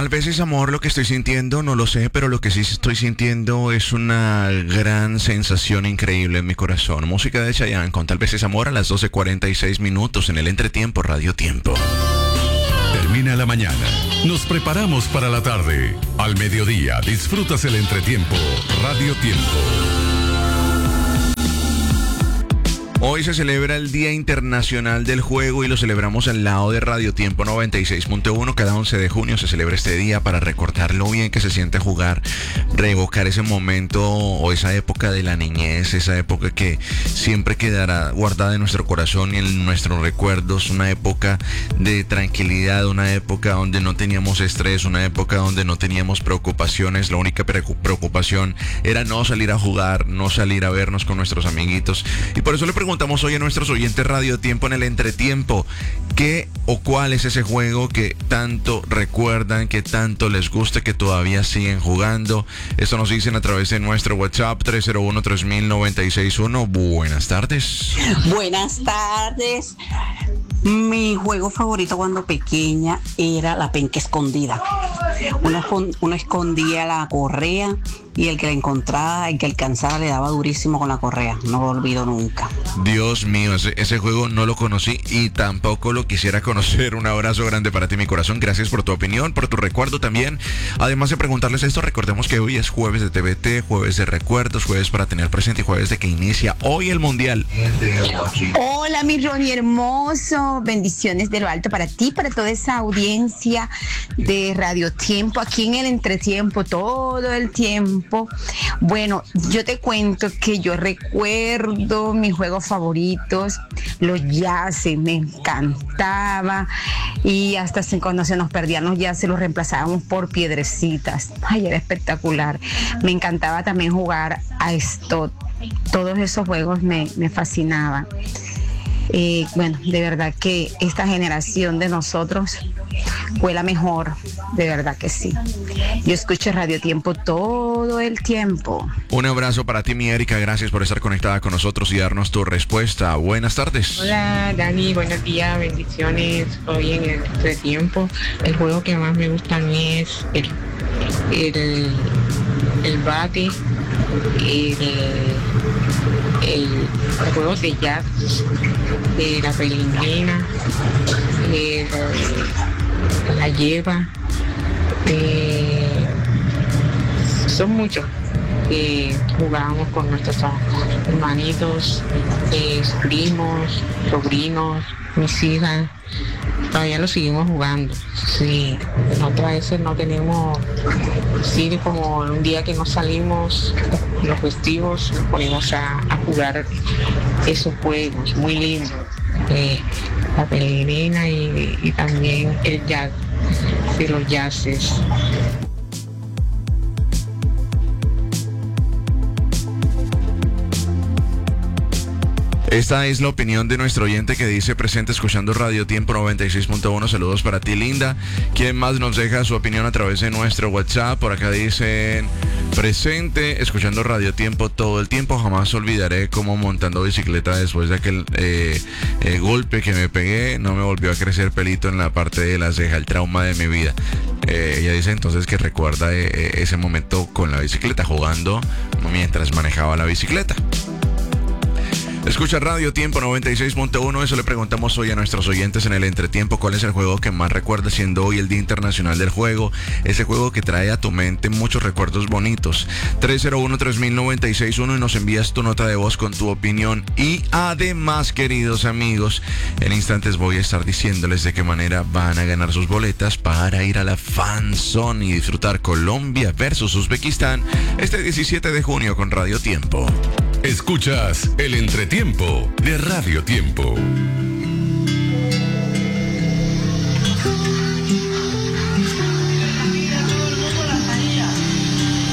Tal vez es amor lo que estoy sintiendo, no lo sé, pero lo que sí estoy sintiendo es una gran sensación increíble en mi corazón. Música de Chayanne con Tal vez es amor a las 12:46 minutos en el entretiempo Radio Tiempo. Termina la mañana. Nos preparamos para la tarde. Al mediodía disfrutas el entretiempo Radio Tiempo. Hoy se celebra el Día Internacional del Juego y lo celebramos al lado de Radio Tiempo 96.1. Cada 11 de junio se celebra este día para recordar lo bien que se siente jugar, reevocar ese momento o esa época de la niñez, esa época que siempre quedará guardada en nuestro corazón y en nuestros recuerdos, una época de tranquilidad, una época donde no teníamos estrés, una época donde no teníamos preocupaciones. La única preocupación era no salir a jugar, no salir a vernos con nuestros amiguitos. Y por eso le preguntamos hoy a nuestros oyentes Radio Tiempo en el entretiempo, ¿qué o cuál es ese juego que tanto recuerdan, que tanto les gusta, que todavía siguen jugando? Eso nos dicen a través de nuestro WhatsApp 301-3000-961. Buenas tardes. Buenas tardes. Mi juego favorito cuando pequeña era la penca escondida. Uno escondía la correa y el que la encontraba, el que alcanzaba, le daba durísimo con la correa. No lo olvido nunca. Dios mío, ese juego no lo conocí y tampoco lo quisiera conocer. Un abrazo grande para ti, mi corazón. Gracias por tu opinión, por tu recuerdo también. Además de preguntarles esto, recordemos que hoy es jueves de TVT, jueves de recuerdos, jueves para tener presente y jueves de que inicia hoy el Mundial. Hola, mi Ronnie hermoso. Bendiciones de lo alto para ti, para toda esa audiencia de Radio Tiempo, aquí en el entretiempo, todo el tiempo. Bueno, yo te cuento que yo recuerdo mis juegos favoritos, los yaces, me encantaba, y hasta cuando se nos perdían los yaces los reemplazábamos por piedrecitas. Ay, era espectacular. Me encantaba también jugar a esto. Todos esos juegos me fascinaban. Bueno, de verdad que esta generación de nosotros fue la mejor, de verdad que sí. Yo escucho Radio Tiempo todo el tiempo. Un abrazo para ti, mi Erika, gracias por estar conectada con nosotros y darnos tu respuesta. Buenas tardes. Hola, Dani, buenos días, bendiciones. Hoy en el entretiempo, el juego que más me gusta a mí es el bate, los juegos de jazz, la pelingina, la lleva, son muchos que jugábamos con nuestros hermanitos, primos, sobrinos, mis hijas. Todavía lo seguimos jugando. Sí, otras veces no tenemos, sí, como un día que no salimos, los festivos, nos ponemos a jugar esos juegos muy lindos. La peregrina y también el jazz, de los jazzes. Esta es la opinión de nuestro oyente que dice presente escuchando Radio Tiempo 96.1. Saludos para ti, linda. ¿Quién más nos deja su opinión a través de nuestro WhatsApp? Por acá dicen presente escuchando Radio Tiempo todo el tiempo. Jamás olvidaré cómo montando bicicleta después de aquel golpe que me pegué, no me volvió a crecer pelito en la parte de la ceja. El trauma de mi vida. Ella dice entonces que recuerda ese momento con la bicicleta, jugando mientras manejaba la bicicleta. Escucha Radio Tiempo 96.1, eso le preguntamos hoy a nuestros oyentes en el entretiempo, ¿cuál es el juego que más recuerdas siendo hoy el Día Internacional del Juego? Ese juego que trae a tu mente muchos recuerdos bonitos. 301-3000-961 y nos envías tu nota de voz con tu opinión. Y además, queridos amigos, en instantes voy a estar diciéndoles de qué manera van a ganar sus boletas para ir a la Fan Zone y disfrutar Colombia versus Uzbekistán este 17 de junio con Radio Tiempo. Escuchas el entretiempo de Radio Tiempo.